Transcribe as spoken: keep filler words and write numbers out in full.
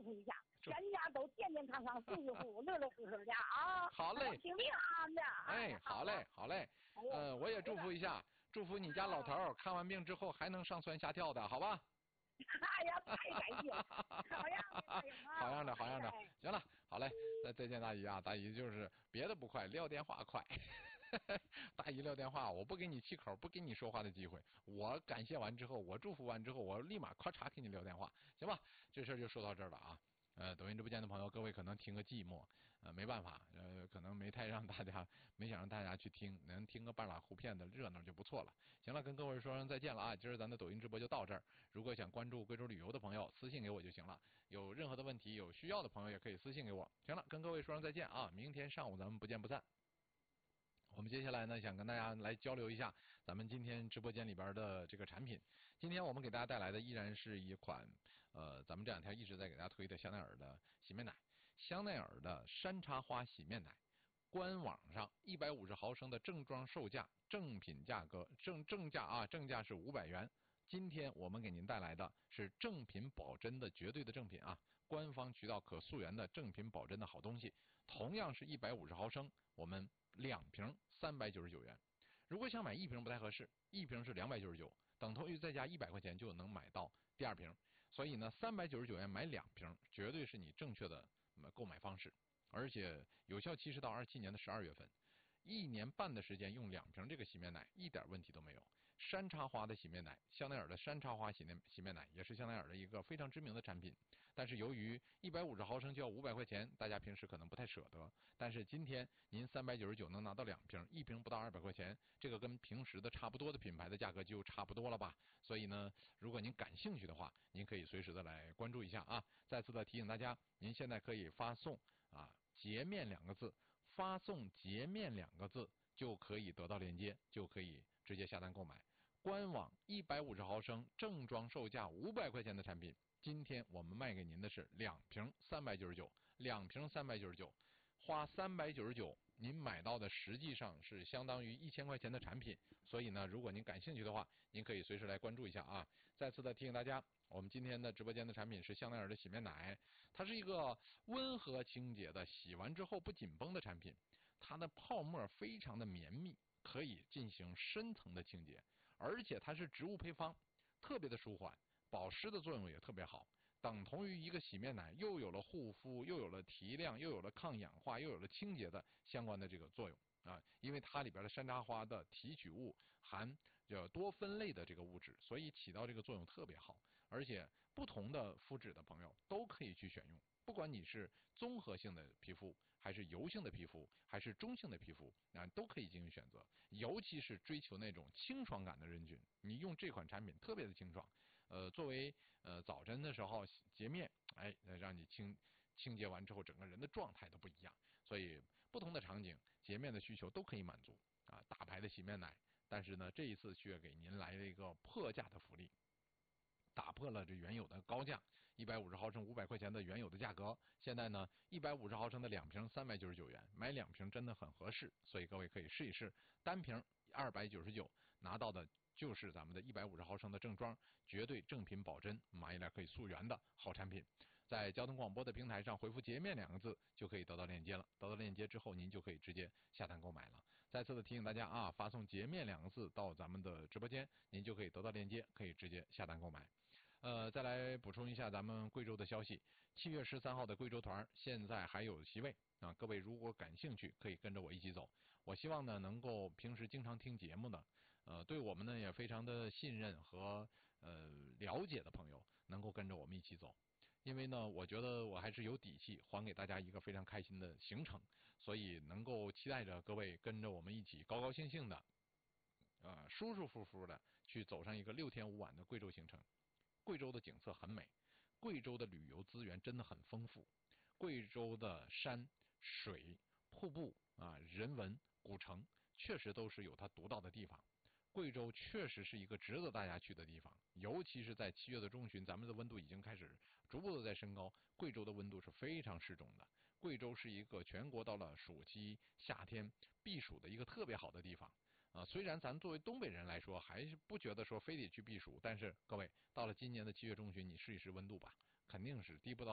福一下，全家都健健康康、舒舒服服、乐乐呵呵的啊！ 好嘞， 挺平安的。 哎，好嘞，好嘞。呃，我也祝福一下，祝福你家老头儿看完病之后还能上蹿下跳的，好吧？ 哎呀，太感谢了！好样的， 好样的，好样的。行了，好嘞，再再见大姨啊，大姨就是别的不快，撂电话快。大姨撂电话，我不给你气口，不给你说话的机会。我感谢完之后，我祝福完之后，我立马咔嚓给你撂电话，行吧？这事儿就说到这儿了啊。呃，抖音直播间的朋友，各位可能听个寂寞，呃，没办法，呃，可能没太让大家，没想让大家去听，能听个半拉胡片的热闹就不错了。行了，跟各位说声再见了啊！今儿咱的抖音直播就到这儿。如果想关注贵州旅游的朋友，私信给我就行了。有任何的问题，有需要的朋友也可以私信给我。行了，跟各位说声再见啊！明天上午咱们不见不散。我们接下来呢，想跟大家来交流一下咱们今天直播间里边的这个产品。今天我们给大家带来的依然是一款，呃，咱们这两天一直在给大家推的香奈儿的洗面奶，香奈儿的山茶花洗面奶，官网上一百五十毫升的正装售价，正品价格正正价啊，正价是五百元。今天我们给您带来的是正品保真的绝对的正品啊，官方渠道可溯源的正品保真的好东西，同样是一百五十毫升，我们两瓶三百九十九元。如果想买一瓶不太合适，一瓶是两百九十九，等同于再加一百块钱就能买到第二瓶。所以呢，三百九十九元买两瓶，绝对是你正确的购买方式，而且有效期是到二七年的十二月份。一年半的时间用两瓶这个洗面奶一点问题都没有。山茶花的洗面奶，香奈儿的山茶花洗面洗面奶也是香奈儿的一个非常知名的产品，但是由于一百五十毫升就要五百块钱，大家平时可能不太舍得，但是今天您三百九十九能拿到两瓶，一瓶不到二百块钱，这个跟平时的差不多的品牌的价格就差不多了吧。所以呢，如果您感兴趣的话，您可以随时的来关注一下啊。再次的提醒大家，您现在可以发送啊洁面两个字，发送洁面两个字就可以得到链接，就可以直接下单购买。官网一百五十毫升正装售价五百块钱的产品，今天我们卖给您的是两瓶三百九十九，两瓶三百九十九，花三百九十九，您买到的实际上是相当于一千块钱的产品。所以呢，如果您感兴趣的话，您可以随时来关注一下啊。再次的提醒大家，我们今天的直播间的产品是香奈儿的洗面奶，它是一个温和清洁的，洗完之后不紧绷的产品，它的泡沫非常的绵密，可以进行深层的清洁，而且它是植物配方，特别的舒缓，保湿的作用也特别好，等同于一个洗面奶又有了护肤，又有了提亮，又有了抗氧化，又有了清洁的相关的这个作用啊，因为它里边的山茶花的提取物含叫多酚类的这个物质，所以起到这个作用特别好，而且不同的肤质的朋友都可以去选用。不管你是综合性的皮肤，还是油性的皮肤，还是中性的皮肤，啊，都可以进行选择。尤其是追求那种清爽感的人群，你用这款产品特别的清爽。呃，作为呃早晨的时候洁面，哎，让你清清洁完之后，整个人的状态都不一样。所以不同的场景，洁面的需求都可以满足啊。大牌的洗面奶，但是呢，这一次却给您来了一个破价的福利。打破了这原有的高价，一百五十毫升五百块钱的原有的价格，现在呢一百五十毫升的两瓶三百九十九元，买两瓶真的很合适，所以各位可以试一试，单瓶二百九十九拿到的就是咱们的一百五十毫升的正装，绝对正品保真，买一点可以溯源的好产品。在交通广播的平台上回复洁面两个字就可以得到链接了，得到链接之后您就可以直接下单购买了。再次的提醒大家啊，发送洁面两个字到咱们的直播间，您就可以得到链接，可以直接下单购买。呃，再来补充一下咱们贵州的消息，七月十三号的贵州团现在还有席位啊，各位如果感兴趣，可以跟着我一起走。我希望呢，能够平时经常听节目的，呃，对我们呢也非常的信任和呃了解的朋友，能够跟着我们一起走。因为呢，我觉得我还是有底气还给大家一个非常开心的行程，所以能够期待着各位跟着我们一起高高兴兴的，呃，舒舒服服的去走上一个六天五晚的贵州行程。贵州的景色很美，贵州的旅游资源真的很丰富，贵州的山水瀑布啊，人文古城确实都是有它独到的地方。贵州确实是一个值得大家去的地方，尤其是在七月的中旬，咱们的温度已经开始逐步的在升高，贵州的温度是非常适中的。贵州是一个全国到了暑期夏天避暑的一个特别好的地方啊。虽然咱作为东北人来说，还是不觉得说非得去避暑，但是各位到了今年的七月中旬，你试一试温度吧，肯定是低不到